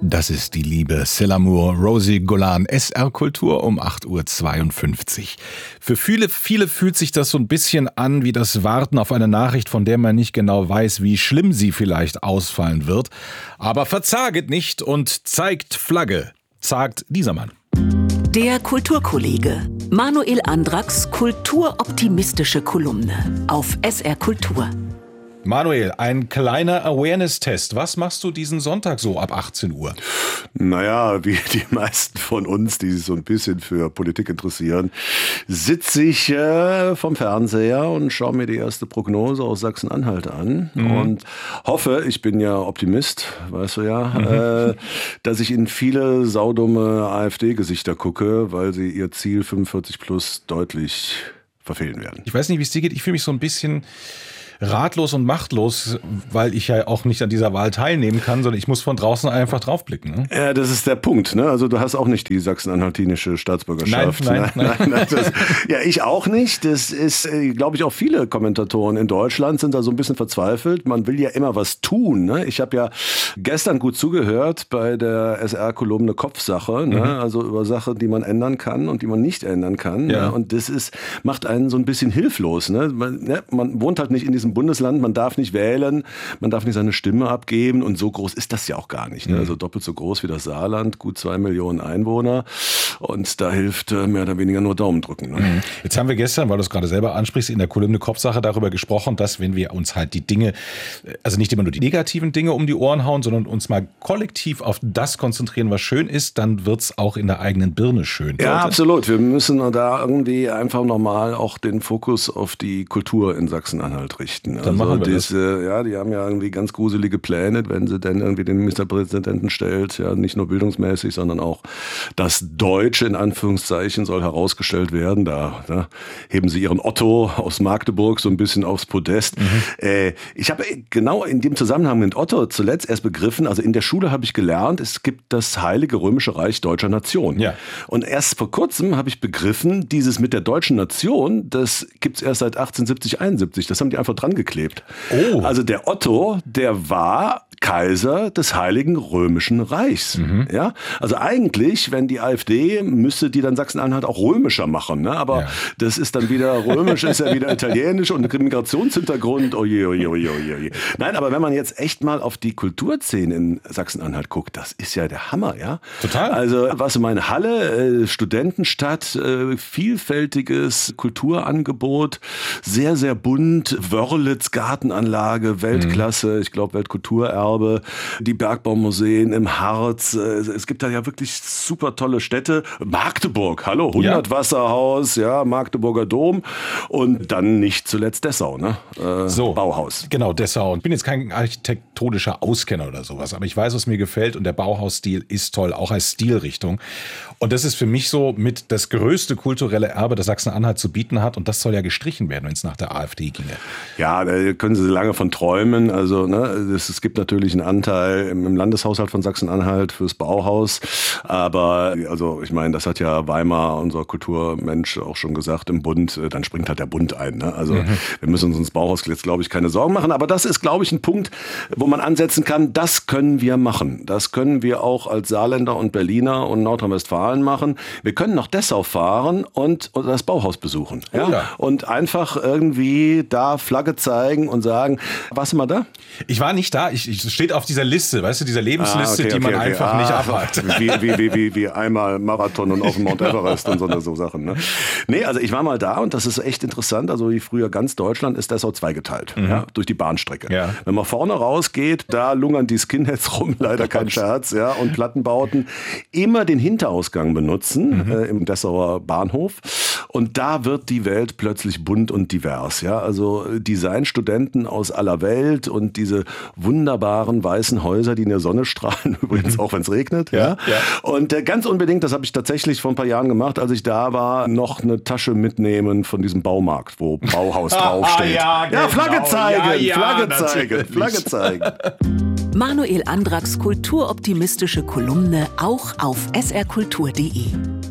Das ist die Liebe. C'est l'amour. Rosie Golan, SR Kultur um 8.52 Uhr. Für viele fühlt sich das so ein bisschen an wie das Warten auf eine Nachricht, von der man nicht genau weiß, wie schlimm sie vielleicht ausfallen wird. Aber verzaget nicht und zeigt Flagge, sagt dieser Mann. Der Kulturkollege. Manuel Andracks kulturoptimistische Kolumne auf SR Kultur. Manuel, ein kleiner Awareness-Test. Was machst du diesen Sonntag so ab 18 Uhr? Naja, wie die meisten von uns, die sich so ein bisschen für Politik interessieren, sitze ich vom Fernseher und schaue mir die erste Prognose aus Sachsen-Anhalt an und hoffe, ich bin ja Optimist, weißt du ja, dass ich in viele saudumme AfD-Gesichter gucke, weil sie ihr Ziel 45 plus deutlich verfehlen werden. Ich weiß nicht, wie es dir geht. Ich fühle mich so ein bisschen ratlos und machtlos, weil ich ja auch nicht an dieser Wahl teilnehmen kann, sondern ich muss von draußen einfach draufblicken. Ne? Ja, das ist der Punkt. Ne? Also du hast auch nicht die sachsen-anhaltinische Staatsbürgerschaft. Nein. Ja, ich auch nicht. Das ist, glaube ich, auch viele Kommentatoren in Deutschland sind da so ein bisschen verzweifelt. Man will ja immer was tun. Ne? Ich habe ja gestern gut zugehört bei der SR-Kolumne Kopfsache. Ne? Also über Sachen, die man ändern kann und die man nicht ändern kann. Ja. Ne? Und das macht einen so ein bisschen hilflos. Ne? Man wohnt halt nicht in diesem Bundesland, man darf nicht wählen, man darf nicht seine Stimme abgeben und so groß ist das ja auch gar nicht. Ne? Also doppelt so groß wie das Saarland, gut 2 Millionen Einwohner und da hilft mehr oder weniger nur Daumen drücken. Ne? Jetzt haben wir gestern, weil du es gerade selber ansprichst, in der Kolumne Kopfsache darüber gesprochen, dass wenn wir uns halt die Dinge, also nicht immer nur die negativen Dinge um die Ohren hauen, sondern uns mal kollektiv auf das konzentrieren, was schön ist, dann wird es auch in der eigenen Birne schön. Ja, absolut. Wir müssen da irgendwie einfach nochmal auch den Fokus auf die Kultur in Sachsen-Anhalt richten. Dann machen wir das. Ja, die haben ja irgendwie ganz gruselige Pläne, wenn sie denn irgendwie den Ministerpräsidenten stellt, ja, nicht nur bildungsmäßig, sondern auch das Deutsche in Anführungszeichen soll herausgestellt werden. Da heben sie ihren Otto aus Magdeburg so ein bisschen aufs Podest. Ich habe genau in dem Zusammenhang mit Otto zuletzt erst begriffen, also in der Schule habe ich gelernt, es gibt das Heilige Römische Reich deutscher Nation. Ja. Und erst vor kurzem habe ich begriffen, dieses mit der deutschen Nation, das gibt's erst seit 1870, 71. Das haben die einfach dran geklebt. Oh. Also der Otto, der war Kaiser des Heiligen Römischen Reichs. Ja? Also eigentlich, wenn die AfD, müsste die dann Sachsen-Anhalt auch römischer machen. Ne? Aber das ist dann wieder römisch, ist ja wieder italienisch und Migrationshintergrund. Oje. Nein, aber wenn man jetzt echt mal auf die Kulturszene in Sachsen-Anhalt guckt, das ist ja der Hammer. Ja? Total. Also was in meine Halle, Studentenstadt, vielfältiges Kulturangebot, sehr, sehr bunt, Wörlitz Gartenanlage, Weltklasse, ich glaube Weltkulturerbe, die Bergbaumuseen im Harz. Es gibt da ja wirklich super tolle Städte. Magdeburg, hallo, 100 Wasserhaus, ja, Magdeburger Dom und dann nicht zuletzt Dessau, ne? Bauhaus. Genau, Dessau. Ich bin jetzt kein architektonischer Auskenner oder sowas, aber ich weiß, was mir gefällt und der Bauhausstil ist toll, auch als Stilrichtung. Und das ist für mich so mit das größte kulturelle Erbe, das Sachsen-Anhalt zu bieten hat und das soll ja gestrichen werden, wenn es nach der AfD ginge. Ja, da können Sie lange von träumen. Also es gibt natürlich einen Anteil im Landeshaushalt von Sachsen-Anhalt fürs Bauhaus. Aber also ich meine, das hat ja Weimar, unser Kulturmensch, auch schon gesagt im Bund. Dann springt halt der Bund ein. Ne? Also wir müssen uns ins Bauhaus jetzt, glaube ich, keine Sorgen machen. Aber das ist, glaube ich, ein Punkt, wo man ansetzen kann, das können wir machen. Das können wir auch als Saarländer und Berliner und Nordrhein-Westfalen machen. Wir können nach Dessau fahren und das Bauhaus besuchen. Ja? Ja. Und einfach irgendwie da Flagge zeigen und sagen, warst du mal da? Ich war nicht da. Ich steht auf dieser Liste, weißt du, dieser Lebensliste, die man einfach nicht abhakt. Wie einmal Marathon und auf dem Mount Everest und so Sachen. Ne? Nee, also ich war mal da und das ist echt interessant. Also wie früher ganz Deutschland ist Dessau zweigeteilt, durch die Bahnstrecke. Ja. Wenn man vorne rausgeht, da lungern die Skinheads rum, leider kein Scherz, ja, und Plattenbauten. Immer den Hinterausgang benutzen im Dessauer Bahnhof. Und da wird die Welt plötzlich bunt und divers. Ja? Also Designstudenten aus aller Welt und diese wunderbaren weißen Häuser, die in der Sonne strahlen, übrigens auch, wenn es regnet. Ja? Und ganz unbedingt, das habe ich tatsächlich vor ein paar Jahren gemacht, als ich da war, noch eine Tasche mitnehmen von diesem Baumarkt, wo Bauhaus draufsteht. Genau. Flagge zeigen, Flagge zeigen. Manuel Andracks kulturoptimistische Kolumne auch auf srkultur.de.